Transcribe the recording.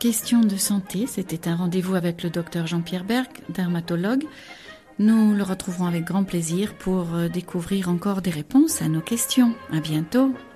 Question de santé, c'était un rendez-vous avec le docteur Jean-Pierre Berg, dermatologue. Nous le retrouverons avec grand plaisir pour découvrir encore des réponses à nos questions. À bientôt.